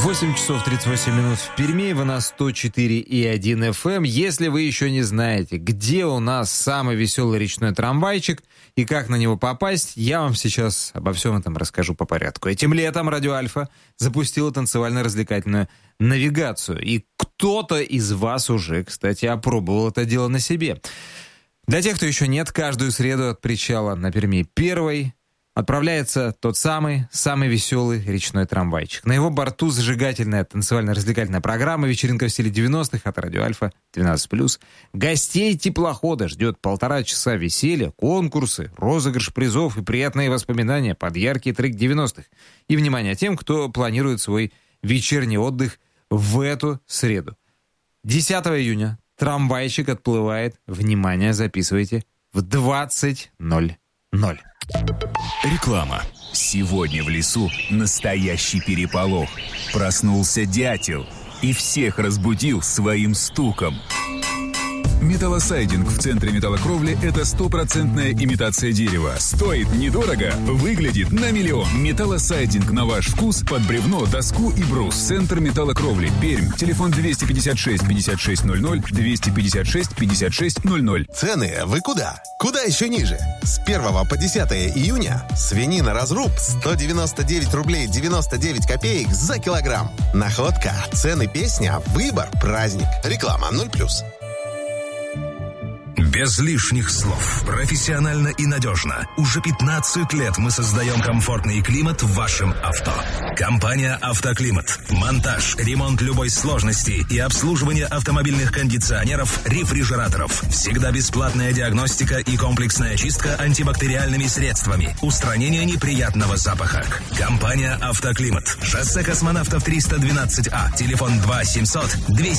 8 часов 38 минут в Перми, вы на 104,1 FM. Если вы еще не знаете, где у нас самый веселый речной трамвайчик и как на него попасть, я вам сейчас обо всем этом расскажу по порядку. Этим летом Радио Альфа запустила танцевально-развлекательную навигацию. И кто-то из вас уже, кстати, опробовал это дело на себе. Для тех, кто еще нет, каждую среду от причала на Перми 1 отправляется тот самый веселый речной трамвайчик. На его борту зажигательная танцевально-развлекательная программа, вечеринка в стиле 90-х от Радио Альфа 12+. Гостей теплохода ждет 1,5 часа веселья, конкурсы, розыгрыш призов и приятные воспоминания под яркий трек 90-х. И внимание тем, кто планирует свой вечерний отдых в эту среду. 10 июня трамвайчик отплывает, внимание, записывайте, в 20:00. Реклама. Сегодня в лесу настоящий переполох. Проснулся дятел и всех разбудил своим стуком. Металлосайдинг в центре металлокровли – это стопроцентная имитация дерева. Стоит недорого, выглядит на миллион. Металлосайдинг на ваш вкус под бревно, доску и брус. Центр металлокровли. Пермь. Телефон 256 5600 256 5600. Цены вы куда? Куда еще ниже? С 1 по 10 июня свинина разруб 199 рублей 99 копеек за килограмм. Находка, цены, песня, выбор, праздник. Реклама 0+. Без лишних слов, профессионально и надежно. Уже 15 лет мы создаем комфортный климат в вашем авто. Компания «Автоклимат». Монтаж, ремонт любой сложности и обслуживание автомобильных кондиционеров, рефрижераторов. Всегда бесплатная диагностика и комплексная чистка антибактериальными средствами. Устранение неприятного запаха. Компания «Автоклимат». Шоссе Космонавтов 312А. Телефон 2 700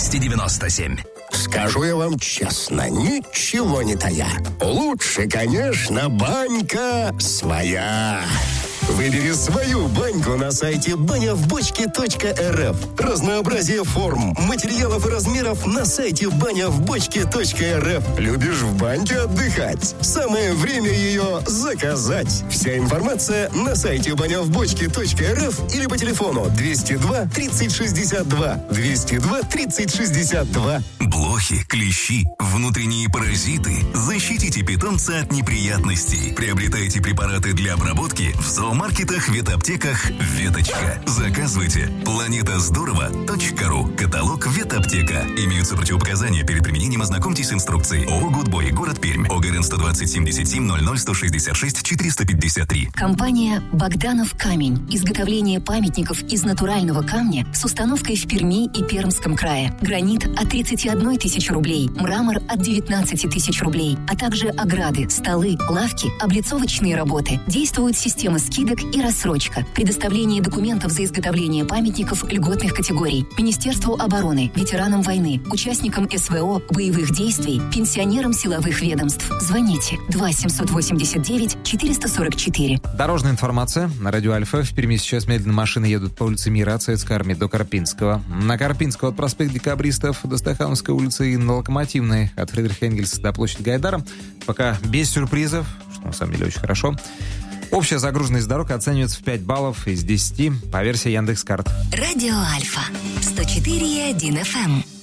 297. Скажу я вам честно, ничего не тая. Лучше, конечно, банька своя. Выбери свою баньку на сайте банявбочке.рф. Разнообразие форм, материалов и размеров на сайте банявбочке.рф. Любишь в баньке отдыхать? Самое время ее заказать. Вся информация на сайте банявбочке.рф или по телефону 202 30 62. 202 30 62. Блохи, клещи, внутренние паразиты. Защитите питомца от неприятностей. Приобретайте препараты для обработки в зоомаркетах, ветаптеках «Веточка». Заказывайте. planetazdorova.ru. Каталог «Ветаптека». Имеются противопоказания. Перед применением ознакомьтесь с инструкцией. ООО «Гудбой», город Пермь. ОГРН 120 77 00 166 453. Компания «Богданов камень». Изготовление памятников из натурального камня с установкой в Перми и Пермском крае. Гранит от 31 тысячи рублей, мрамор от 19 тысяч рублей, а также ограды, столы, лавки, облицовочные работы. Действует система скидок и рассрочка. Предоставление документов за изготовление памятников льготных категорий. Министерству обороны, ветеранам войны, участникам СВО, боевых действий, пенсионерам силовых ведомств. Звоните 2 789 444. Дорожная информация на Радио Альфа. В Перми сейчас медленно машины едут по улице Мира от Советской армии до Карпинского. На Карпинского от проспекта Декабристов до Стахановской улицы и на Локомотивной от Фридриха Энгельса до площади Гайдара. Пока без сюрпризов, что на самом деле очень хорошо. Общая загруженность дорог оценивается в 5 баллов из 10 по версии Яндекс.Карт. Радио Альфа 104,1 FM.